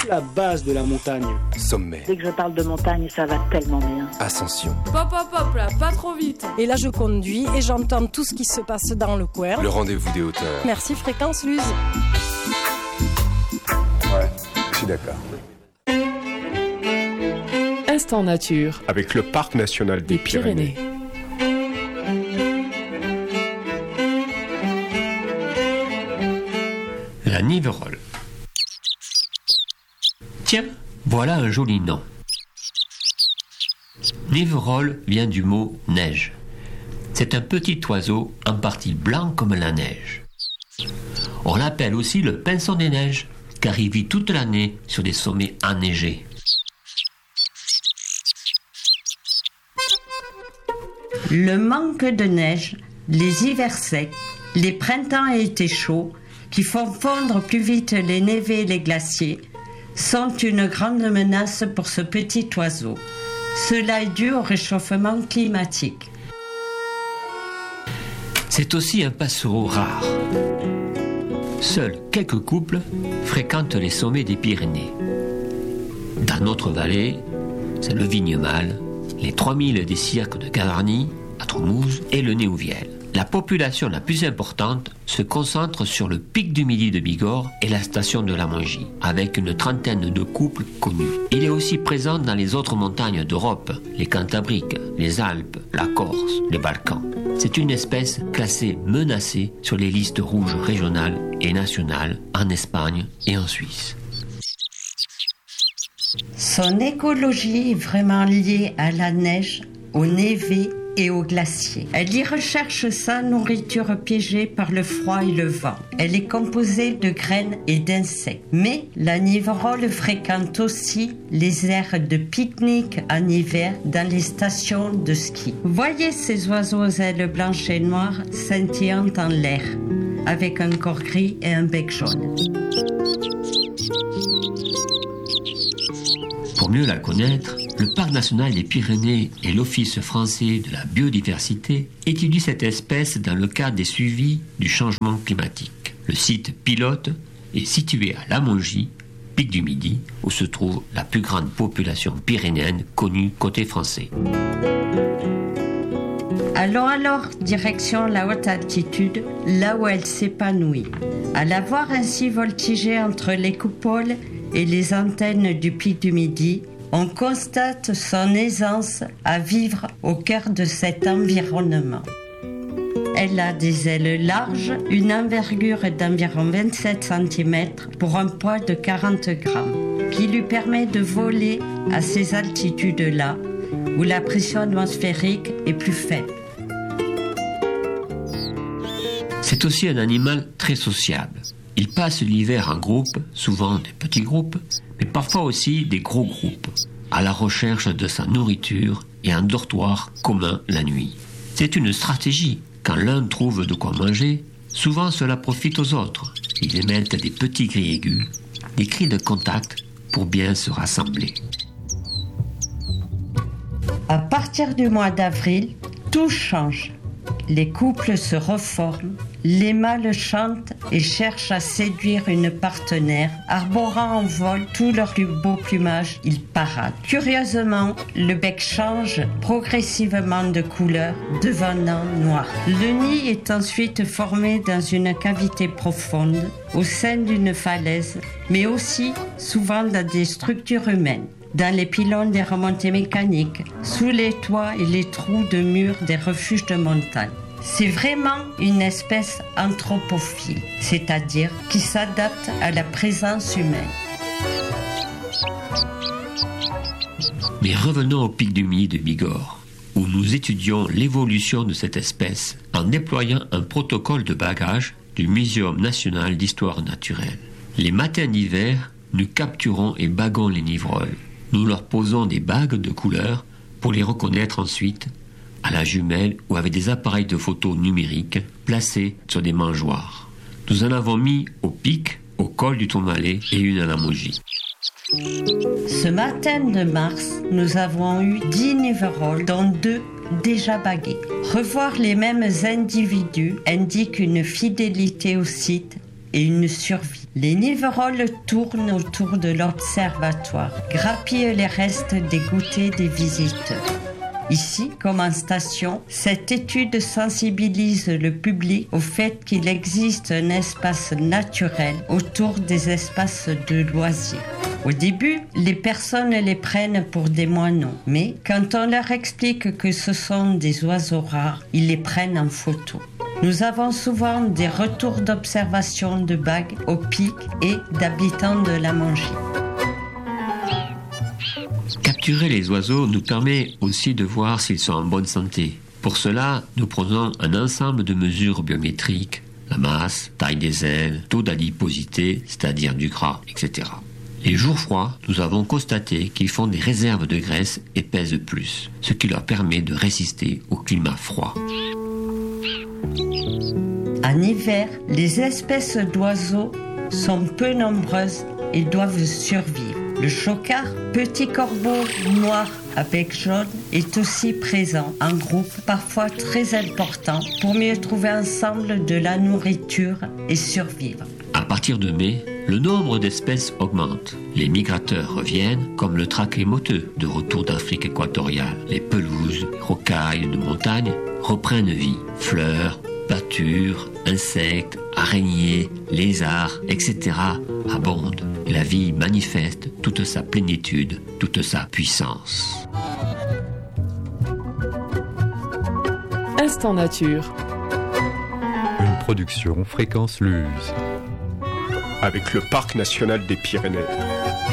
la base de la montagne. Sommet. Dès que je parle de montagne, ça va tellement bien. Ascension. Hop, hop, hop, là, pas trop vite. Et là, je conduis et j'entends tout ce qui se passe dans le coin. Le rendez-vous des hauteurs. Merci Fréquence Luz. Ouais, je suis d'accord. Instant nature. Avec le Parc national des Pyrénées. La Niverolles. Tiens, voilà un joli nom. Niverolles vient du mot neige. C'est un petit oiseau en partie blanc comme la neige. On l'appelle aussi le pinson des neiges, car il vit toute l'année sur des sommets enneigés. Le manque de neige, les hivers secs, les printemps et étés chauds, qui font fondre plus vite les névés et les glaciers, sont une grande menace pour ce petit oiseau. Cela est dû au réchauffement climatique. C'est aussi un passereau rare. Seuls quelques couples fréquentent les sommets des Pyrénées. Dans notre vallée, c'est le Vignemale, les 3000 des cirques de Gavarnie, à Tromouse et le Néouviel. La population la plus importante se concentre sur le pic du Midi de Bigorre et la station de la Mongie, avec une trentaine de couples connus. Il est aussi présent dans les autres montagnes d'Europe, les Cantabriques, les Alpes, la Corse, les Balkans. C'est une espèce classée menacée sur les listes rouges régionales et nationales en Espagne et en Suisse. Son écologie est vraiment liée à la neige, aux névés et aux glaciers. Elle y recherche sa nourriture piégée par le froid et le vent. Elle est composée de graines et d'insectes. Mais la Niverolle fréquente aussi les aires de pique-nique en hiver dans les stations de ski. Voyez ces oiseaux aux ailes blanches et noires scintillant en l'air, avec un corps gris et un bec jaune. Pour mieux la connaître, le Parc national des Pyrénées et l'Office français de la biodiversité étudient cette espèce dans le cadre des suivis du changement climatique. Le site pilote est situé à La Mongie, pic du Midi, où se trouve la plus grande population pyrénéenne connue côté français. Allons alors direction la haute altitude, là où elle s'épanouit. À la voir ainsi voltiger entre les coupoles et les antennes du pic du Midi, on constate son aisance à vivre au cœur de cet environnement. Elle a des ailes larges, une envergure d'environ 27 cm pour un poids de 40 grammes, qui lui permet de voler à ces altitudes-là, où la pression atmosphérique est plus faible. C'est aussi un animal très sociable. Il passe l'hiver en groupe, souvent des petits groupes, mais parfois aussi des gros groupes, à la recherche de sa nourriture et un dortoir commun la nuit. C'est une stratégie. Quand l'un trouve de quoi manger, souvent cela profite aux autres. Ils émettent des petits cris aigus, des cris de contact pour bien se rassembler. À partir du mois d'avril, tout change. Les couples se reforment, les mâles chantent et cherchent à séduire une partenaire. Arborant en vol tout leur plus beau plumage, ils paradent. Curieusement, le bec change progressivement de couleur, devenant noir. Le nid est ensuite formé dans une cavité profonde, au sein d'une falaise, mais aussi souvent dans des structures humaines. Dans les pylônes des remontées mécaniques, sous les toits et les trous de murs des refuges de montagne. C'est vraiment une espèce anthropophile, c'est-à-dire qui s'adapte à la présence humaine. Mais revenons au pic du Midi de Bigorre, où nous étudions l'évolution de cette espèce en déployant un protocole de bagage du Muséum national d'histoire naturelle. Les matins d'hiver, nous capturons et baguons les niverolles. Nous leur posons des bagues de couleurs pour les reconnaître ensuite à la jumelle ou avec des appareils de photo numériques placés sur des mangeoires. Nous en avons mis au pic, au col du Tourmalet et une à la Mongie. Ce matin de mars, nous avons eu 10 niverolles, dont 2 déjà bagués. Revoir les mêmes individus indique une fidélité au site et une survie. Les niveroles tournent autour de l'observatoire, grappillent les restes des goûters des visiteurs. Ici, comme en station, cette étude sensibilise le public au fait qu'il existe un espace naturel autour des espaces de loisirs. Au début, les personnes les prennent pour des moineaux, mais quand on leur explique que ce sont des oiseaux rares, ils les prennent en photo. Nous avons souvent des retours d'observation de bagues au pic et d'habitants de la Mongie. Capturer les oiseaux nous permet aussi de voir s'ils sont en bonne santé. Pour cela, nous prenons un ensemble de mesures biométriques, la masse, taille des ailes, taux d'adiposité, c'est-à-dire du gras, etc. Les jours froids, nous avons constaté qu'ils font des réserves de graisse et pèsent plus, ce qui leur permet de résister au climat froid. En hiver, les espèces d'oiseaux sont peu nombreuses et doivent survivre. Le chocard, petit corbeau noir avec jaune, est aussi présent en groupe, parfois très important, pour mieux trouver ensemble de la nourriture et survivre. À partir de mai, le nombre d'espèces augmente. Les migrateurs reviennent, comme le traquet moteux de retour d'Afrique équatoriale. Les pelouses, rocailles de montagne reprennent vie. Fleurs, pâtures, insectes, araignées, lézards, etc. abondent. Et la vie manifeste toute sa plénitude, toute sa puissance. Instant Nature. Une production Fréquence Luz. Avec le Parc national des Pyrénées.